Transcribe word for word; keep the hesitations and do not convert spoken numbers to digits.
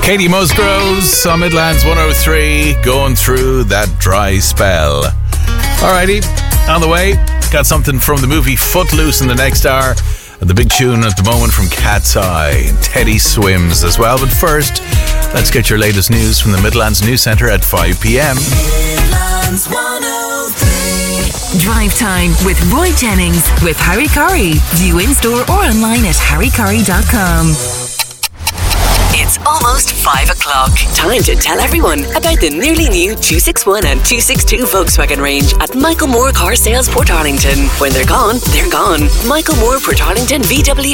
Katie Musgroves on Midlands one oh three, going through that dry spell. Alrighty, on the way, got something from the movie Footloose in the next hour. And the big tune at the moment from Cat's Eye, Teddy Swims as well. But first, let's get your latest news from the Midlands News Centre at five p.m. Midlands one oh three. Drive Time with Roy Jennings with Harry Curry. View in store or online at harry curry dot com. It's almost five o'clock. Time to tell everyone about the nearly new two sixty-one and two sixty-two Volkswagen range at Michael Moore Car Sales Portarlington. When they're gone, they're gone. Michael Moore Portarlington V W